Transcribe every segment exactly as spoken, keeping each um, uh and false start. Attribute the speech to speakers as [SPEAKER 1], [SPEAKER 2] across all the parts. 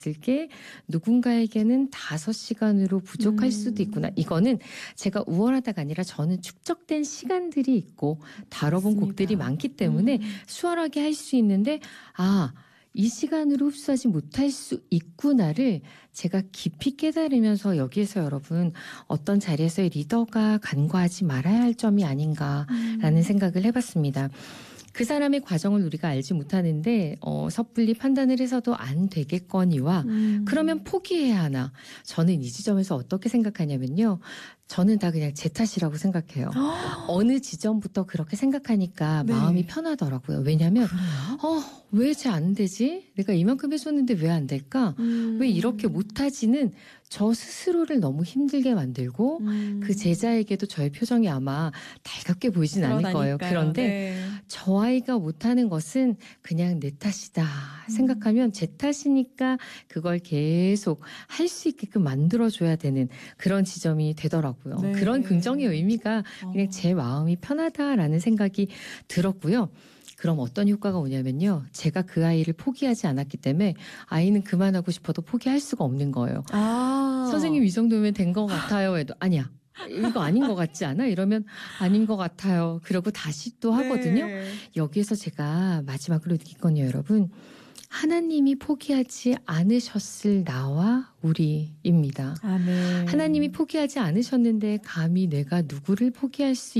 [SPEAKER 1] 게 누군가에게는 다섯 시간으로 부족할
[SPEAKER 2] 음.
[SPEAKER 1] 수도 있구나. 이거는 제가 우월하다가 아니라 저는 축적된 시간들이 있고 다뤄본
[SPEAKER 2] 맞습니다.
[SPEAKER 1] 곡들이 많기 때문에
[SPEAKER 2] 음.
[SPEAKER 1] 수월하게 할 수 있는데 아, 이 시간으로 흡수하지 못할 수 있구나를 제가 깊이 깨달으면서 여기에서 여러분 어떤 자리에서의 리더가 간과하지 말아야 할 점이 아닌가라는
[SPEAKER 2] 음.
[SPEAKER 1] 생각을 해봤습니다. 그 사람의 과정을 우리가 알지 못하는데 어, 섣불리 판단을 해서도 안 되겠거니와
[SPEAKER 2] 음.
[SPEAKER 1] 그러면 포기해야 하나. 저는 이 지점에서 어떻게 생각하냐면요. 저는 다 그냥 제 탓이라고 생각해요. 어느 지점부터 그렇게 생각하니까
[SPEAKER 2] 네.
[SPEAKER 1] 마음이 편하더라고요. 왜냐하면
[SPEAKER 2] 그래요?
[SPEAKER 1] 어, 왜 잘 안 되지? 내가 이만큼 해줬는데 왜 안 될까?
[SPEAKER 2] 음.
[SPEAKER 1] 왜 이렇게 못하지는 저 스스로를 너무 힘들게 만들고
[SPEAKER 2] 음.
[SPEAKER 1] 그 제자에게도 저의 표정이 아마 달갑게 보이진 않을 거예요.
[SPEAKER 2] 그러다니까요.
[SPEAKER 1] 그런데
[SPEAKER 2] 네.
[SPEAKER 1] 저 아이가 못하는 것은 그냥 내 탓이다 생각하면 제 탓이니까 그걸 계속 할 수 있게끔 만들어줘야 되는 그런 지점이 되더라고요.
[SPEAKER 2] 네.
[SPEAKER 1] 그런 긍정의 의미가 그냥
[SPEAKER 2] 어.
[SPEAKER 1] 제 마음이 편하다라는 생각이 들었고요. 그럼 어떤 효과가 오냐면요. 제가 그 아이를 포기하지 않았기 때문에 아이는 그만하고 싶어도 포기할 수가 없는 거예요.
[SPEAKER 2] 아.
[SPEAKER 1] 선생님 이 정도면 된 것 같아요 해도 아니야. 이거 아닌 것 같지 않아? 이러면 아닌 것 같아요. 그러고 다시 또 하거든요.
[SPEAKER 2] 네.
[SPEAKER 1] 여기에서 제가 마지막으로 느낀 건요, 여러분. 하나님이 포기하지 않으셨을 나와 우리입니다.
[SPEAKER 2] 아멘.
[SPEAKER 1] 하나님이 포기하지 않으셨는데 감히 내가 누구를 포기할 수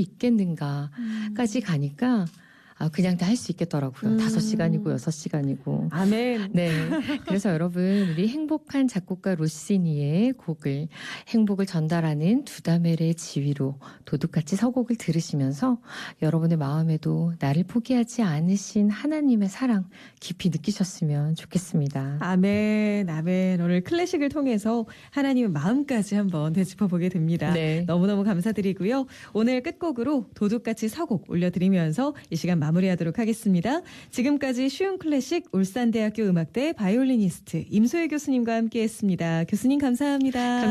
[SPEAKER 1] 있겠는가까지 가니까 아, 그냥 다 할 수 있겠더라고요.
[SPEAKER 2] 음.
[SPEAKER 1] 다섯 시간이고 여섯 시간이고.
[SPEAKER 2] 아멘.
[SPEAKER 1] 네. 그래서 여러분, 우리 행복한 작곡가 로시니의 곡을 행복을 전달하는 두다멜의 지휘로 도둑같이 서곡을 들으시면서 여러분의 마음에도 나를 포기하지 않으신 하나님의 사랑 깊이 느끼셨으면 좋겠습니다.
[SPEAKER 2] 아멘, 아멘. 오늘 클래식을 통해서 하나님의 마음까지 한번 되짚어보게 됩니다.
[SPEAKER 1] 네.
[SPEAKER 2] 너무너무 감사드리고요. 오늘 끝곡으로 도둑같이 서곡 올려드리면서 이 시간 마무리하도록 하겠습니다. 지금까지 쉬운 클래식 울산대학교 음악대 바이올리니스트 임소혜 교수님과 함께했습니다. 교수님 감사합니다.